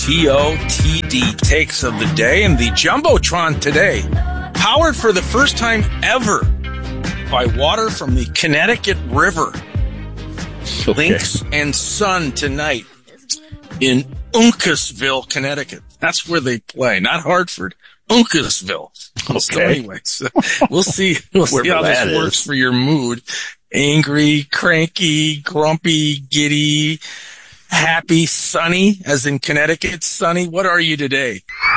TOTD takes of the day, and the Jumbotron today, powered for the first time ever by water from the Connecticut River. Okay. Lynx and Sun tonight in Uncasville, Connecticut. That's where they play, not Hartford. Uncasville. Okay. So anyways, we'll see how this works for your mood. Angry, cranky, grumpy, giddy, happy, sunny, as in Connecticut, sunny. What are you today?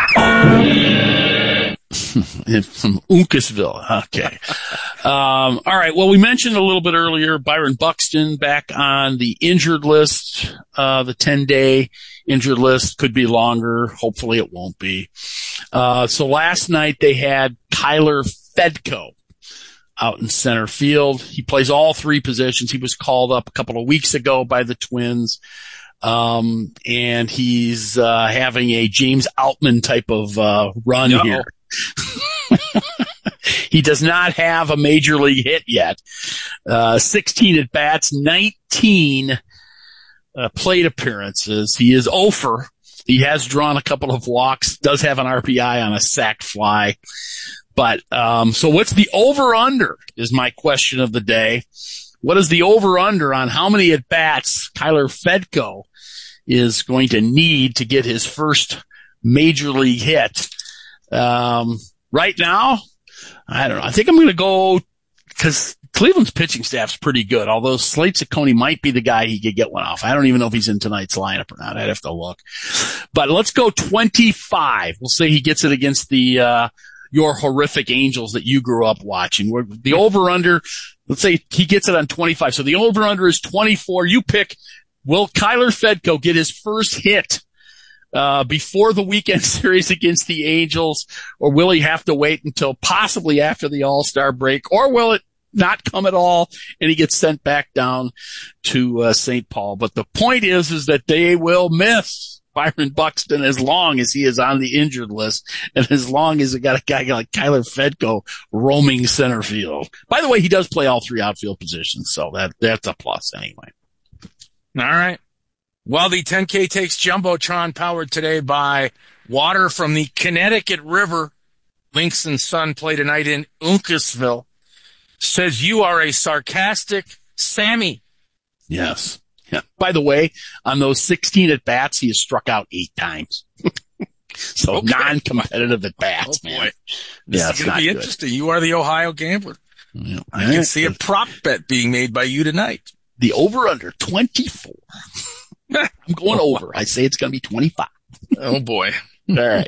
From Uncasville. Okay. All right. Well, we mentioned a little bit earlier, Byron Buxton back on the injured list, the 10-day injured list. Could be longer. Hopefully it won't be. So last night they had Kyler Fedko out in center field. He plays all three positions. He was called up a couple of weeks ago by the Twins. And he's, having a James Outman type of, run here. He does not have a major league hit yet. 16 at bats, 19, plate appearances. He is 0-for. He has drawn a couple of walks, does have an RBI on a sac fly. But, so what's the over-under is my question of the day. What is the over-under on how many at-bats Kyler Fedko is going to need to get his first major league hit? Right now, I don't know. I think I'm going to go because Cleveland's pitching staff's pretty good, although Slate Ciccone might be the guy he could get one off. I don't even know if he's in tonight's lineup or not. I'd have to look. But let's go 25. We'll say he gets it against the, your horrific Angels that you grew up watching. The over-under, let's say he gets it on 25. So the over-under is 24. You pick, will Kyler Fedko get his first hit before the weekend series against the Angels, or will he have to wait until possibly after the All-Star break, or will it not come at all and he gets sent back down to St. Paul? But the point is that they will miss Byron Buxton as long as he is on the injured list, and as long as they got a guy like Kyler Fedko roaming center field. By the way, he does play all three outfield positions, so that's a plus anyway. All right. Well, the 10K takes Jumbotron, powered today by water from the Connecticut River. Lynx and Sun play tonight in Uncasville. Says you are a sarcastic Sammy. Yes. Yeah. By the way, on those 16 at-bats, he has struck out 8 times. So okay. Non-competitive at-bats, oh, man. Boy. This is going to be interesting. You are the Ohio Gambler. Yeah. I can see a prop bet being made by you tonight. The over-under, 24. I'm going over. I say it's going to be 25. Oh, boy. All right.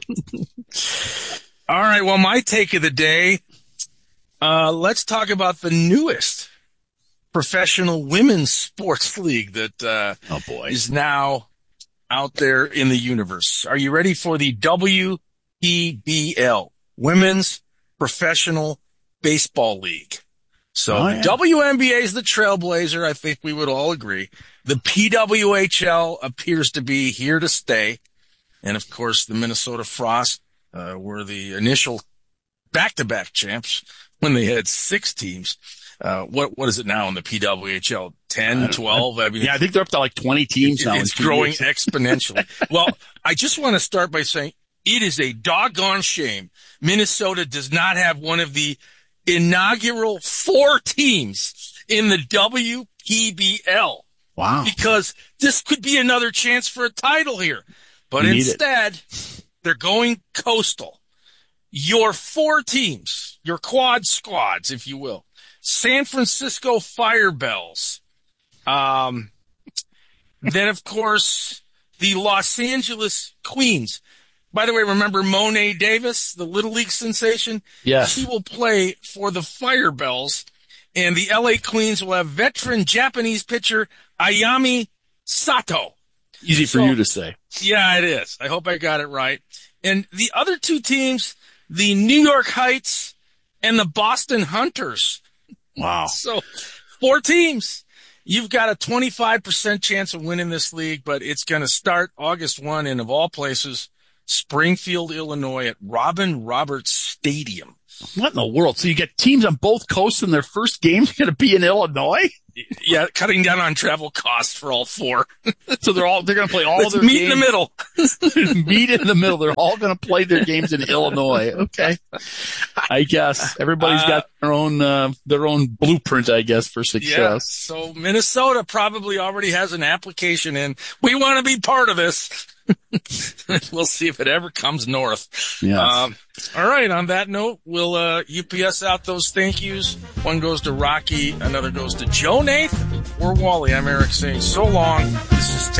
All right. Well, my take of the day, let's talk about the newest professional women's sports league that is now out there in the universe. Are you ready for the WPBL, Women's Professional Baseball League? So the WNBA is the trailblazer. I think we would all agree. The PWHL appears to be here to stay. And of course, the Minnesota Frost, were the initial back-to-back champs when they had 6 teams. What is it now in the PWHL? 10, 12? I mean, yeah, I think they're up to like 20 teams now. It's growing exponentially. Well, I just want to start by saying it is a doggone shame Minnesota does not have one of the inaugural 4 teams in the WPBL. Wow. Because this could be another chance for a title here. But instead, they're going coastal. Your 4 teams, your quad squads, if you will. San Francisco Firebells. Then, of course, the Los Angeles Queens. By the way, remember Monet Davis, the Little League sensation? Yes. She will play for the Firebells. And the LA Queens will have veteran Japanese pitcher Ayami Sato. Easy for you to say. Yeah, it is. I hope I got it right. And the other 2 teams, the New York Heights and the Boston Hunters. Wow. So 4 teams. You've got a 25% chance of winning this league, but it's going to start August 1 and of all places, Springfield, Illinois at Robin Roberts Stadium. What in the world? So you get teams on both coasts and their first game's going to be in Illinois? Yeah, cutting down on travel costs for all four. So they're going to play all their meet games. in the middle. Meet in the middle. They're all going to play their games in Illinois. Okay. I guess everybody's got their own blueprint, I guess, for success. Yeah, so Minnesota probably already has an application in. We want to be part of this. We'll see if it ever comes north. Yes. All right. On that note, we'll UPS out those thank yous. One goes to Rocky, another goes to Joe Nathan or Wally. I'm Eric saying so long. This is